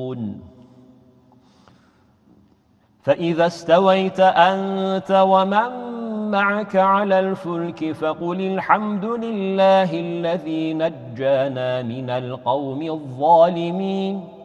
يعلمون فإذا استويت أنت ومن معك على الفلك فقل الحمد لله الذي نجانا من القوم الظالمين